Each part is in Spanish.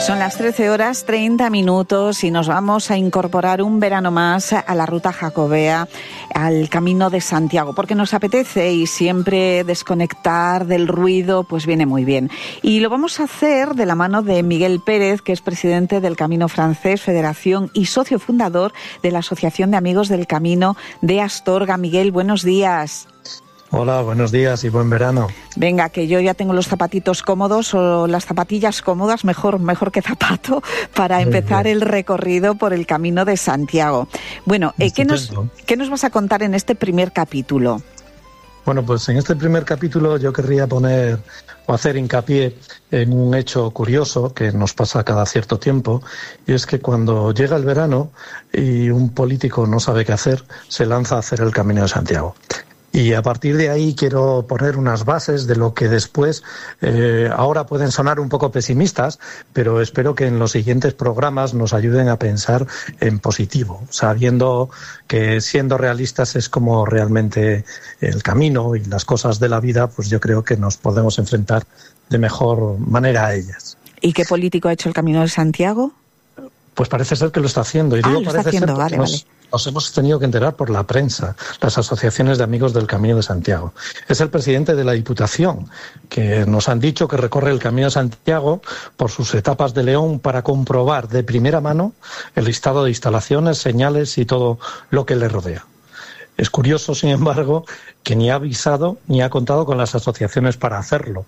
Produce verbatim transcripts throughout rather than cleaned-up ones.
Son las trece horas treinta minutos y nos vamos a incorporar un verano más a la ruta jacobea, al Camino de Santiago, porque nos apetece y siempre desconectar del ruido pues viene muy bien. Y lo vamos a hacer de la mano de Miguel Pérez, que es presidente del Camino Francés, Federación y socio fundador de la Asociación de Amigos del Camino de Astorga. Miguel, buenos días. Hola, buenos días y buen verano. Venga, que yo ya tengo los zapatitos cómodos o las zapatillas cómodas, mejor, mejor que zapato, para empezar el recorrido por el Camino de Santiago. Bueno, eh, ¿qué nos, ¿qué nos vas a contar en este primer capítulo? Bueno, pues en este primer capítulo yo querría poner o hacer hincapié en un hecho curioso que nos pasa cada cierto tiempo, y es que cuando llega el verano y un político no sabe qué hacer, se lanza a hacer el Camino de Santiago. Y a partir de ahí quiero poner unas bases de lo que después, eh, ahora pueden sonar un poco pesimistas, pero espero que en los siguientes programas nos ayuden a pensar en positivo, sabiendo que siendo realistas es como realmente el camino y las cosas de la vida, pues yo creo que nos podemos enfrentar de mejor manera a ellas. ¿Y qué político ha hecho el Camino de Santiago? Pues parece ser que lo está haciendo. Y ah, digo lo parece está haciendo, ser vale, nos, vale. Nos hemos tenido que enterar por la prensa, las asociaciones de amigos del Camino de Santiago. Es el presidente de la Diputación, que nos han dicho que recorre el Camino de Santiago por sus etapas de León para comprobar de primera mano el listado de instalaciones, señales y todo lo que le rodea. Es curioso, sin embargo, que ni ha avisado ni ha contado con las asociaciones para hacerlo.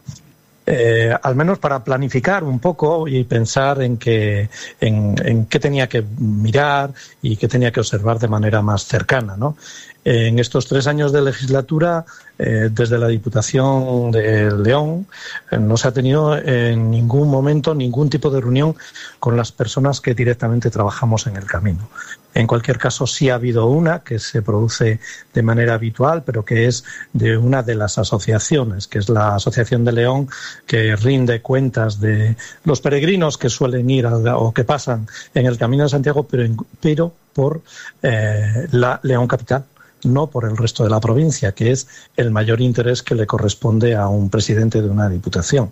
Eh, al menos para planificar un poco y pensar en, que, en, en qué tenía que mirar y qué tenía que observar de manera más cercana, ¿no? En estos tres años de legislatura, eh, desde la Diputación de León, eh, no se ha tenido en ningún momento ningún tipo de reunión con las personas que directamente trabajamos en el camino. En cualquier caso, sí ha habido una que se produce de manera habitual, pero que es de una de las asociaciones, que es la Asociación de León, que rinde cuentas de los peregrinos que suelen ir a, o que pasan en el Camino de Santiago, pero, en, pero por eh, la León Capital, no por el resto de la provincia, que es el mayor interés que le corresponde a un presidente de una diputación.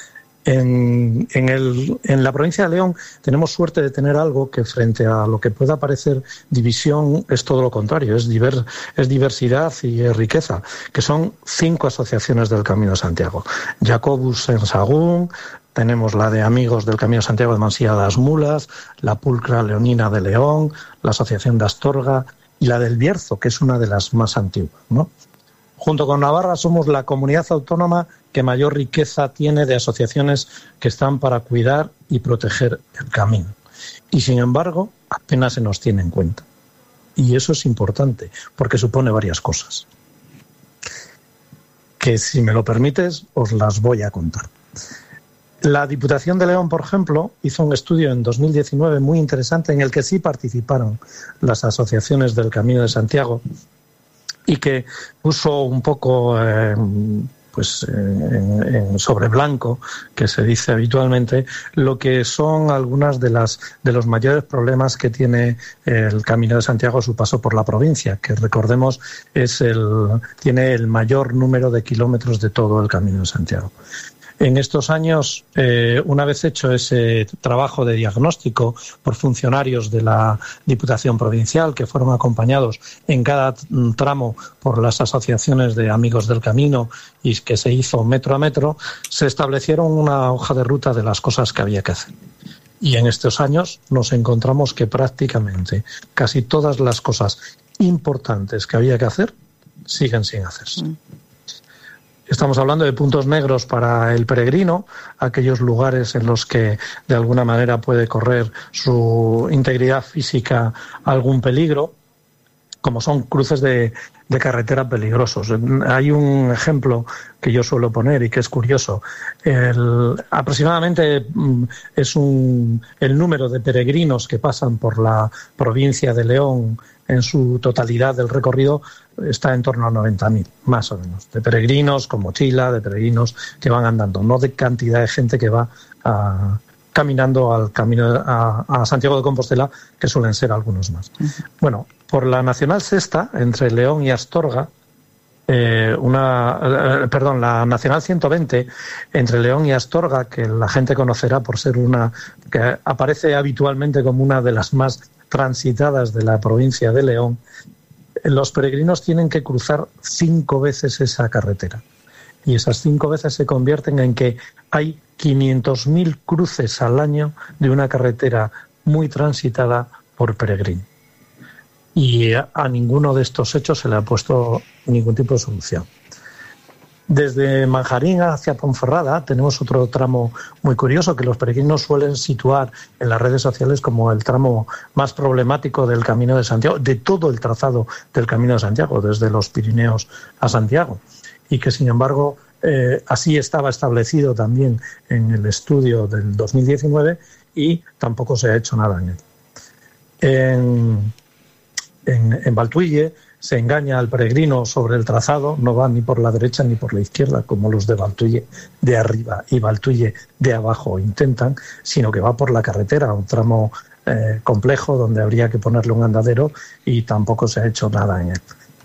En, en, el, en la provincia de León tenemos suerte de tener algo que frente a lo que pueda parecer división es todo lo contrario, es, diver, es diversidad y es riqueza, que son cinco asociaciones del Camino de Santiago. Jacobus en Sagún, tenemos la de Amigos del Camino de Santiago de Mansilla de las Mulas, la Pulcra Leonina de León, la Asociación de Astorga y la del Bierzo, que es una de las más antiguas, ¿no? Junto con Navarra somos la comunidad autónoma que mayor riqueza tiene de asociaciones que están para cuidar y proteger el camino. Y sin embargo, apenas se nos tiene en cuenta. Y eso es importante, porque supone varias cosas. Que si me lo permites, os las voy a contar. La Diputación de León, por ejemplo, hizo un estudio en dos mil diecinueve muy interesante en el que sí participaron las asociaciones del Camino de Santiago y que puso un poco eh, pues en, en sobre blanco, que se dice habitualmente, lo que son algunas de las de los mayores problemas que tiene el Camino de Santiago a su paso por la provincia, que recordemos es el tiene el mayor número de kilómetros de todo el Camino de Santiago. En estos años, eh, una vez hecho ese trabajo de diagnóstico por funcionarios de la Diputación Provincial, que fueron acompañados en cada tramo por las asociaciones de Amigos del Camino y que se hizo metro a metro, se establecieron una hoja de ruta de las cosas que había que hacer. Y en estos años nos encontramos que prácticamente casi todas las cosas importantes que había que hacer siguen sin hacerse. Mm. Estamos hablando de puntos negros para el peregrino, aquellos lugares en los que de alguna manera puede correr su integridad física algún peligro, como son cruces de, de carretera peligrosos. Hay un ejemplo que yo suelo poner y que es curioso. El, aproximadamente es un, el número de peregrinos que pasan por la provincia de León en su totalidad del recorrido está en torno a noventa mil, más o menos, de peregrinos con mochila, de peregrinos que van andando, no de cantidad de gente que va a, caminando al camino a, a Santiago de Compostela, que suelen ser algunos más. Uh-huh. Bueno, por la Nacional Sexta, entre León y Astorga, eh, una, eh, perdón, la Nacional ciento veinte entre León y Astorga, que la gente conocerá por ser una que aparece habitualmente como una de las más transitadas de la provincia de León. Los peregrinos tienen que cruzar cinco veces esa carretera. Y esas cinco veces se convierten en que hay quinientos mil cruces al año de una carretera muy transitada por peregrino. Y a, a ninguno de estos hechos se le ha puesto ningún tipo de solución. Desde Manjarín hacia Ponferrada tenemos otro tramo muy curioso que los peregrinos suelen situar en las redes sociales como el tramo más problemático del Camino de Santiago, de todo el trazado del Camino de Santiago, desde los Pirineos a Santiago. Y que, sin embargo, eh, así estaba establecido también en el estudio del dos mil diecinueve y tampoco se ha hecho nada en él. En, en, en Valtuille se engaña al peregrino sobre el trazado, no va ni por la derecha ni por la izquierda, como los de Valtuille de arriba y Valtuille de abajo intentan, sino que va por la carretera, un tramo eh, complejo donde habría que ponerle un andadero y tampoco se ha hecho nada en él.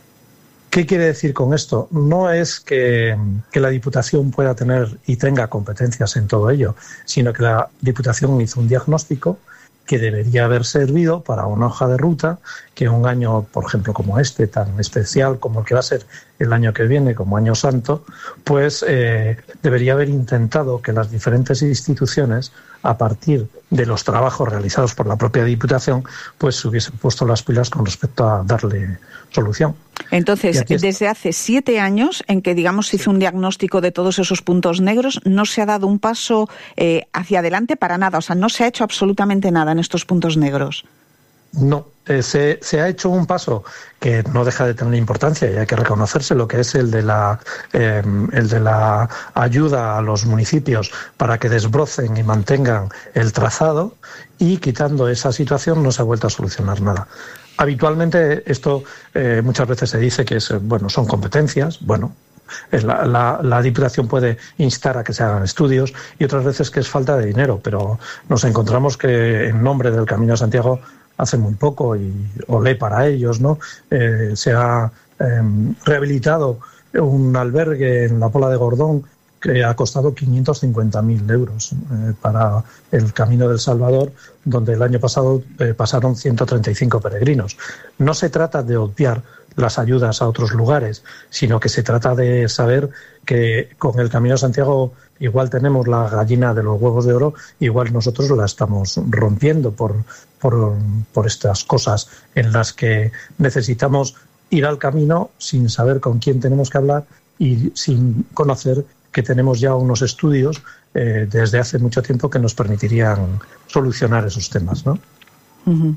¿Qué quiere decir con esto? No es que, que la Diputación pueda tener y tenga competencias en todo ello, sino que la Diputación hizo un diagnóstico que debería haber servido para una hoja de ruta que un año, por ejemplo, como este, tan especial como el que va a ser el año que viene, como Año Santo, pues eh, debería haber intentado que las diferentes instituciones, a partir de los trabajos realizados por la propia Diputación, pues se hubiesen puesto las pilas con respecto a darle solución. Entonces, desde hace siete años, en que, digamos, se hizo un diagnóstico de todos esos puntos negros, no se ha dado un paso eh, hacia adelante para nada. O sea, no se ha hecho absolutamente nada en estos puntos negros. No, eh, se, se ha hecho un paso que no deja de tener importancia y hay que reconocerse, lo que es el de la eh, el de la ayuda a los municipios para que desbrocen y mantengan el trazado, y quitando esa situación no se ha vuelto a solucionar nada. Habitualmente esto eh, muchas veces se dice que es, bueno, son competencias, bueno, La, la, la Diputación puede instar a que se hagan estudios, y otras veces que es falta de dinero, pero nos encontramos que en nombre del Camino de Santiago hace muy poco, y olé para ellos, ¿no? Eh, se ha eh, rehabilitado un albergue en la Pola de Gordón que ha costado quinientos cincuenta mil euros eh, para el Camino del Salvador, donde el año pasado eh, pasaron ciento treinta y cinco peregrinos. No se trata de obviar las ayudas a otros lugares, sino que se trata de saber que con el Camino de Santiago igual tenemos la gallina de los huevos de oro, igual nosotros la estamos rompiendo por, por, por estas cosas en las que necesitamos ir al camino sin saber con quién tenemos que hablar y sin conocer que tenemos ya unos estudios eh, desde hace mucho tiempo que nos permitirían solucionar esos temas, ¿no? Uh-huh.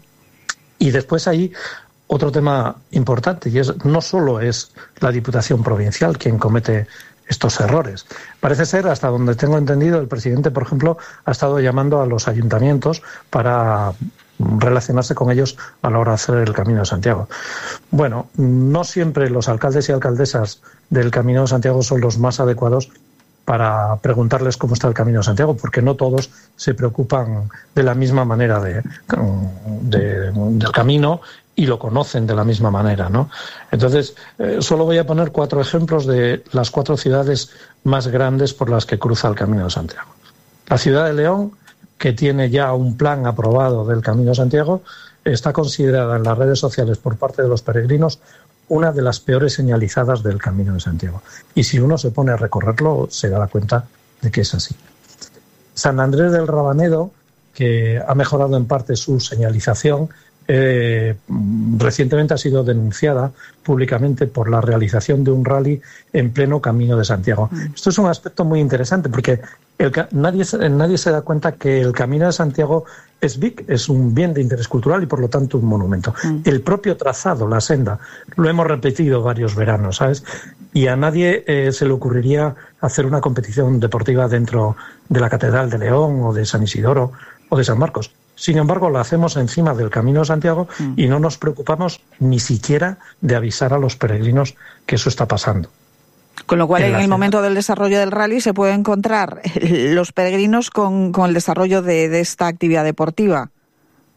Y después hay otro tema importante, y es no solo es la Diputación Provincial quien comete estos errores. Parece ser, hasta donde tengo entendido, el presidente, por ejemplo, ha estado llamando a los ayuntamientos para relacionarse con ellos a la hora de hacer el Camino de Santiago. Bueno, no siempre los alcaldes y alcaldesas del Camino de Santiago son los más adecuados para preguntarles cómo está el Camino de Santiago, porque no todos se preocupan de la misma manera de, de, del camino y lo conocen de la misma manera, ¿no? Entonces, eh, solo voy a poner cuatro ejemplos de las cuatro ciudades más grandes por las que cruza el Camino de Santiago. La ciudad de León, que tiene ya un plan aprobado del Camino de Santiago, está considerada en las redes sociales por parte de los peregrinos una de las peores señalizadas del Camino de Santiago. Y si uno se pone a recorrerlo, se dará cuenta de que es así. San Andrés del Rabanedo, que ha mejorado en parte su señalización, Eh, recientemente ha sido denunciada públicamente por la realización de un rally en pleno Camino de Santiago. Mm. Esto es un aspecto muy interesante porque el, nadie, nadie se da cuenta que el Camino de Santiago es B I C, es un bien de interés cultural y por lo tanto un monumento. Mm. El propio trazado, la senda, lo hemos repetido varios veranos, ¿sabes? Y a nadie eh, se le ocurriría hacer una competición deportiva dentro de la Catedral de León o de San Isidoro o de San Marcos. Sin embargo, la hacemos encima del Camino de Santiago mm. y no nos preocupamos ni siquiera de avisar a los peregrinos que eso está pasando. Con lo cual, en, en el momento del desarrollo del rally se puede encontrar los peregrinos con, con el desarrollo de, de esta actividad deportiva.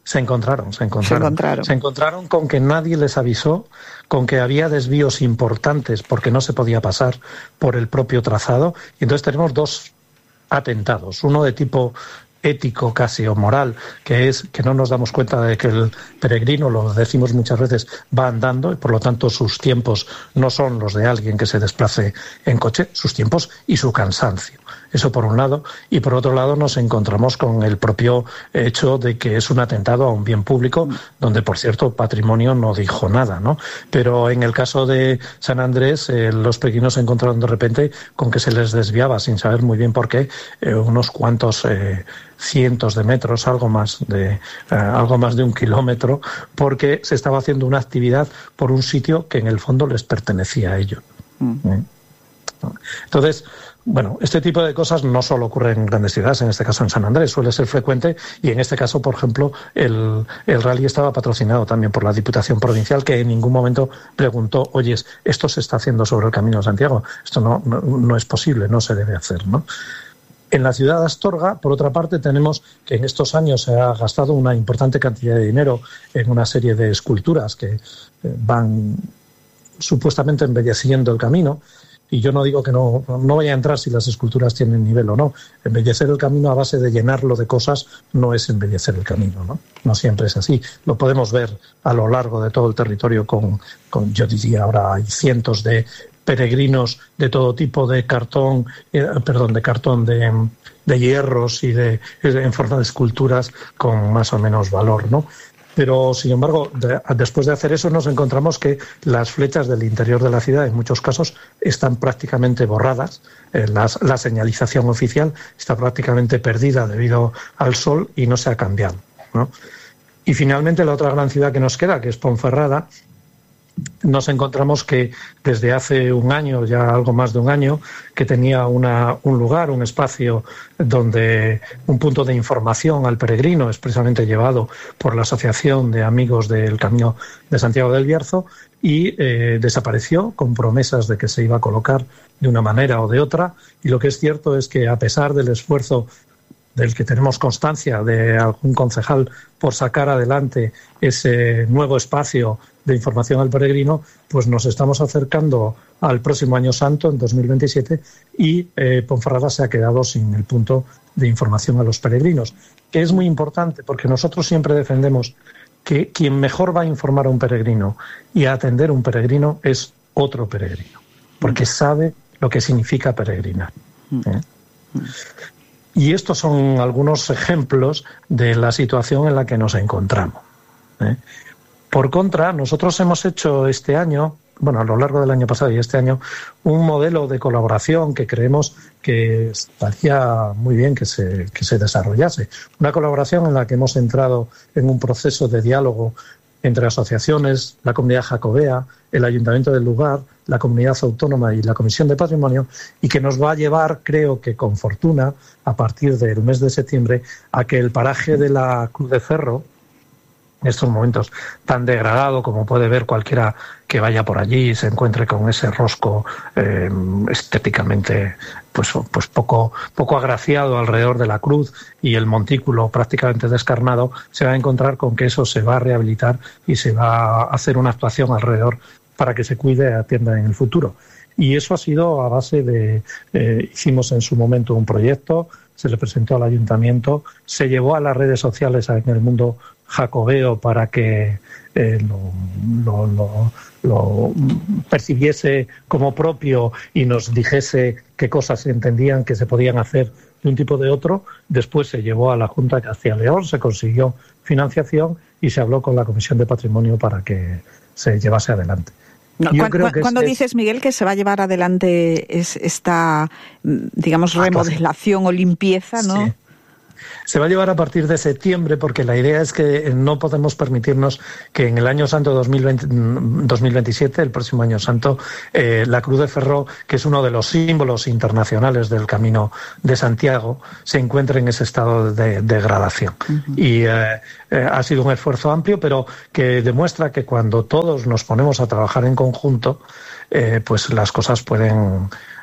Se encontraron, se encontraron, se encontraron. Se encontraron con que nadie les avisó, con que había desvíos importantes porque no se podía pasar por el propio trazado. Y entonces tenemos dos atentados, uno de tipo ético casi o moral, que es que no nos damos cuenta de que el peregrino, lo decimos muchas veces, va andando y por lo tanto sus tiempos no son los de alguien que se desplace en coche, sus tiempos y su cansancio. Eso por un lado, y por otro lado nos encontramos con el propio hecho de que es un atentado a un bien público, donde por cierto Patrimonio no dijo nada, ¿no? Pero en el caso de San Andrés, eh, los peregrinos se encontraron de repente con que se les desviaba, sin saber muy bien por qué, eh, unos cuantos eh, cientos de metros, algo más de eh, algo más de un kilómetro, porque se estaba haciendo una actividad por un sitio que en el fondo les pertenecía a ellos. Mm. ¿Eh? Entonces, bueno, este tipo de cosas no solo ocurren en grandes ciudades, en este caso en San Andrés, suele ser frecuente, y en este caso, por ejemplo, el, el rally estaba patrocinado también por la Diputación Provincial, que en ningún momento preguntó, oye, esto se está haciendo sobre el Camino de Santiago, esto no, no, no es posible, no se debe hacer, ¿no? En la ciudad de Astorga, por otra parte, tenemos que en estos años se ha gastado una importante cantidad de dinero en una serie de esculturas que van supuestamente embelleciendo el camino. Y yo no digo que no, no vaya a entrar si las esculturas tienen nivel o no. Embellecer el camino a base de llenarlo de cosas no es embellecer el camino, ¿no? No siempre es así. Lo podemos ver a lo largo de todo el territorio con, con yo diría ahora hay cientos de peregrinos de todo tipo de cartón, eh, perdón, de cartón, de, de hierros y de, en forma de esculturas con más o menos valor, ¿no? Pero, sin embargo, de, después de hacer eso nos encontramos que las flechas del interior de la ciudad en muchos casos están prácticamente borradas, eh, las, la señalización oficial está prácticamente perdida debido al sol y no se ha cambiado, ¿no? Y finalmente la otra gran ciudad que nos queda, que es Ponferrada, nos encontramos que desde hace un año, ya algo más de un año, que tenía una, un lugar, un espacio donde un punto de información al peregrino, expresamente llevado por la Asociación de Amigos del Camino de Santiago del Bierzo, y eh, desapareció con promesas de que se iba a colocar de una manera o de otra. Y lo que es cierto es que a pesar del esfuerzo del que tenemos constancia de algún concejal por sacar adelante ese nuevo espacio de información al peregrino, pues nos estamos acercando al próximo Año Santo, en dos mil veintisiete, y eh, Ponferrada se ha quedado sin el punto de información a los peregrinos, que es muy importante porque nosotros siempre defendemos que quien mejor va a informar a un peregrino y a atender a un peregrino es otro peregrino, porque sabe lo que significa peregrinar, ¿eh? Y estos son algunos ejemplos de la situación en la que nos encontramos, ¿eh? Por contra, nosotros hemos hecho este año, bueno, a lo largo del año pasado y este año, un modelo de colaboración que creemos que estaría muy bien que se, que se desarrollase. Una colaboración en la que hemos entrado en un proceso de diálogo entre asociaciones, la comunidad jacobea, el ayuntamiento del lugar, la comunidad autónoma y la Comisión de Patrimonio, y que nos va a llevar, creo que con fortuna, a partir del mes de septiembre, a que el paraje de la Cruz de Ferro, en estos momentos tan degradado como puede ver cualquiera que vaya por allí y se encuentre con ese rosco eh, estéticamente pues, pues poco, poco agraciado alrededor de la cruz y el montículo prácticamente descarnado, se va a encontrar con que eso se va a rehabilitar y se va a hacer una actuación alrededor para que se cuide y atienda en el futuro. Y eso ha sido a base de... Eh, hicimos en su momento un proyecto, se le presentó al ayuntamiento, se llevó a las redes sociales en el mundo jacobeo para que eh, lo, lo, lo, lo percibiese como propio y nos dijese qué cosas se entendían que se podían hacer de un tipo o de otro. Después se llevó a la Junta de Castilla y León, se consiguió financiación y se habló con la Comisión de Patrimonio para que se llevase adelante. No, Yo cu- creo que cuando es, dices, Miguel, que se va a llevar adelante es esta, digamos, remodelación o limpieza, ¿no? Sí. Se va a llevar a partir de septiembre porque la idea es que no podemos permitirnos que en el Año Santo dos mil veinte, dos mil veintisiete, el próximo Año Santo, eh, la Cruz de Ferro, que es uno de los símbolos internacionales del Camino de Santiago, se encuentre en ese estado de degradación. Uh-huh. Y eh, eh, ha sido un esfuerzo amplio, pero que demuestra que cuando todos nos ponemos a trabajar en conjunto, eh, pues las cosas pueden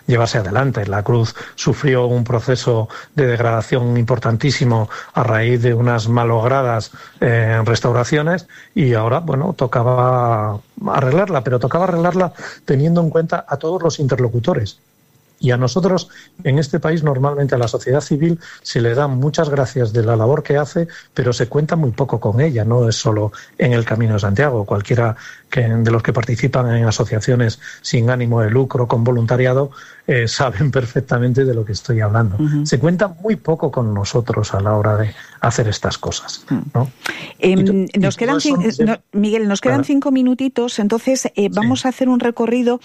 llevase adelante. La cruz sufrió un proceso de degradación importantísimo a raíz de unas malogradas eh, restauraciones y ahora, bueno, tocaba arreglarla, pero tocaba arreglarla teniendo en cuenta a todos los interlocutores. Y a nosotros, en este país, normalmente a la sociedad civil se le dan muchas gracias de la labor que hace, pero se cuenta muy poco con ella. No es solo en el Camino de Santiago. Cualquiera que, de los que participan en asociaciones sin ánimo de lucro, con voluntariado, eh, saben perfectamente de lo que estoy hablando. Uh-huh. Se cuenta muy poco con nosotros a la hora de hacer estas cosas, ¿no? Eh, tú, nos quedan eso, cin- no, Miguel, nos quedan claro. cinco minutitos, entonces eh, vamos sí. a hacer un recorrido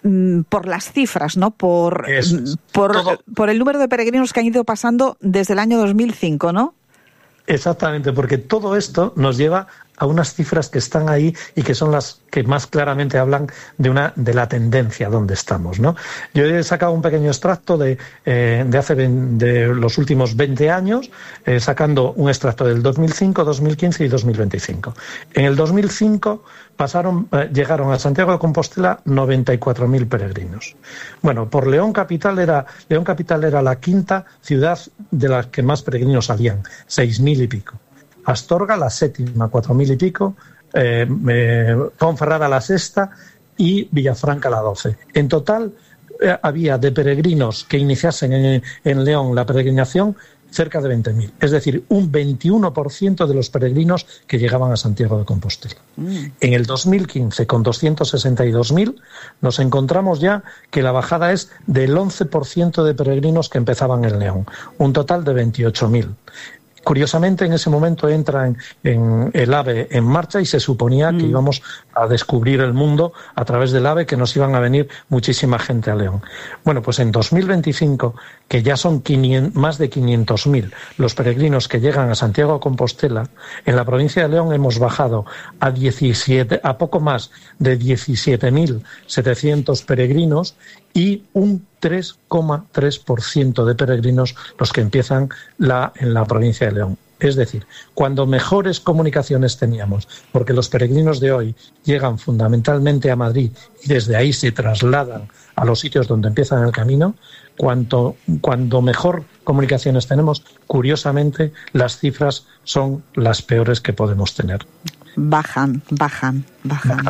por las cifras, ¿no? Por, es, por, por el número de peregrinos que han ido pasando desde el año dos mil cinco, ¿no? Exactamente, porque todo esto nos lleva a unas cifras que están ahí y que son las que más claramente hablan de una de la tendencia donde estamos, ¿no? Yo he sacado un pequeño extracto de, eh, de hace de los últimos veinte años, eh, sacando un extracto del dos mil cinco, dos mil quince y dos mil veinticinco. En el dos mil cinco pasaron, eh, llegaron a Santiago de Compostela noventa y cuatro mil peregrinos. Bueno, por León Capital era León Capital era la quinta ciudad de las que más peregrinos salían, seis mil y pico. Astorga la séptima, cuatro mil y pico, eh, eh, Ponferrada la sexta y Villafranca la doce. En total eh, había de peregrinos que iniciasen en, en León la peregrinación cerca de veinte mil, es decir, un veintiuno por ciento de los peregrinos que llegaban a Santiago de Compostela. Mm. En el dos mil quince, con doscientos sesenta y dos mil, nos encontramos ya que la bajada es del once por ciento de peregrinos que empezaban en León, un total de veintiocho mil. Curiosamente, en ese momento entra en, en el AVE en marcha y se suponía mm. que íbamos a descubrir el mundo a través del AVE, que nos iban a venir muchísima gente a León. Bueno, pues en dos mil veinticinco, que ya son quinientos, más de quinientos mil los peregrinos que llegan a Santiago de Compostela, en la provincia de León hemos bajado a diecisiete, a poco más de diecisiete mil setecientos peregrinos y un tres coma tres por ciento de peregrinos los que empiezan la, en la provincia de León. Es decir, cuando mejores comunicaciones teníamos, porque los peregrinos de hoy llegan fundamentalmente a Madrid y desde ahí se trasladan a los sitios donde empiezan el camino, cuanto, cuando mejor comunicaciones tenemos, curiosamente las cifras son las peores que podemos tener. Bajan, bajan, bajan.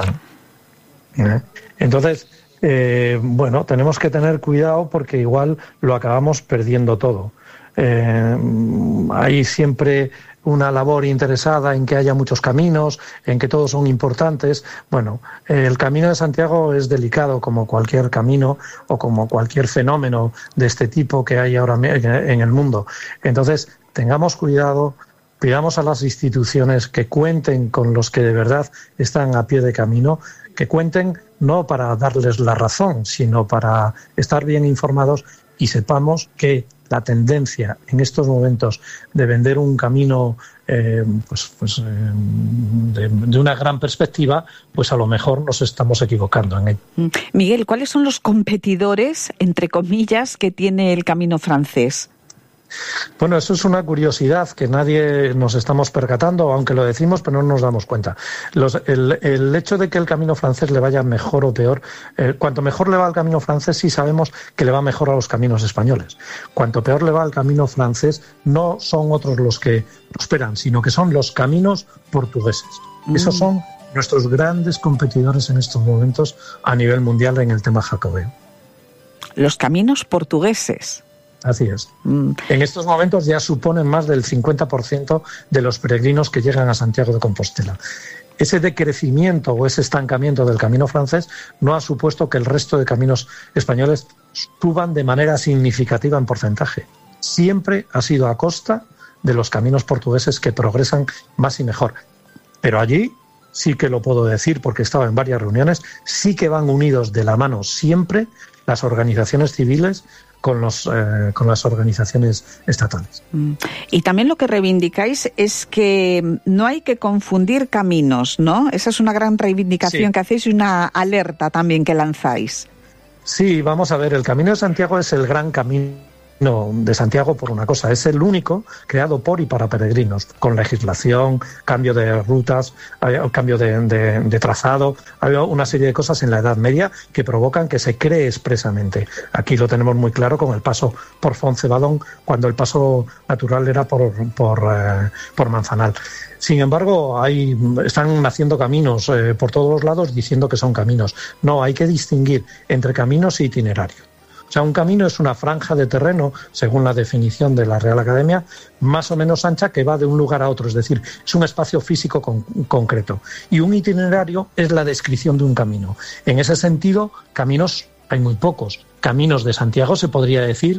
bajan. Entonces, Eh, bueno, tenemos que tener cuidado porque igual lo acabamos perdiendo todo. Eh, hay siempre una labor interesada en que haya muchos caminos, en que todos son importantes. Bueno, eh, el Camino de Santiago es delicado como cualquier camino o como cualquier fenómeno de este tipo que hay ahora en el mundo. Entonces, tengamos cuidado. Pidamos a las instituciones que cuenten con los que de verdad están a pie de camino, que cuenten no para darles la razón, sino para estar bien informados y sepamos que la tendencia en estos momentos de vender un camino eh, pues, pues, eh, de, de una gran perspectiva, pues a lo mejor nos estamos equivocando en ello. Miguel, ¿cuáles son los competidores, entre comillas, que tiene el Camino francés? Bueno, eso es una curiosidad que nadie nos estamos percatando, aunque lo decimos, pero no nos damos cuenta. Los, el, el hecho de que el camino francés le vaya mejor o peor, eh, cuanto mejor le va al camino francés, sí sabemos que le va mejor a los caminos españoles. Cuanto peor le va al camino francés, no son otros los que prosperan, sino que son los caminos portugueses. Mm. Esos son nuestros grandes competidores en estos momentos a nivel mundial en el tema jacobeo. Los caminos portugueses. Así es. Mm. En estos momentos ya suponen más del cincuenta por ciento de los peregrinos que llegan a Santiago de Compostela. Ese decrecimiento o ese estancamiento del camino francés no ha supuesto que el resto de caminos españoles suban de manera significativa en porcentaje. Siempre ha sido a costa de los caminos portugueses que progresan más y mejor. Pero allí sí que lo puedo decir porque he estado en varias reuniones, sí que van unidos de la mano siempre las organizaciones civiles con, los, eh, con las organizaciones estatales. Y también lo que reivindicáis es que no hay que confundir caminos, ¿no? Esa es una gran reivindicación sí. que hacéis y una alerta también que lanzáis. Sí, vamos a ver, el Camino de Santiago es el gran camino de Santiago por una cosa, es el único creado por y para peregrinos, con legislación, cambio de rutas, cambio de, de, de trazado, hay una serie de cosas en la Edad Media que provocan que se cree expresamente. Aquí lo tenemos muy claro con el paso por Foncebadón, cuando el paso natural era por, por, eh, por Manzanal. Sin embargo, hay, están naciendo caminos eh, por todos los lados diciendo que son caminos. No, hay que distinguir entre caminos e itinerarios. O sea, un camino es una franja de terreno, según la definición de la Real Academia, más o menos ancha que va de un lugar a otro, es decir, es un espacio físico con, concreto. Y un itinerario es la descripción de un camino. En ese sentido, caminos hay muy pocos. Caminos de Santiago se podría decir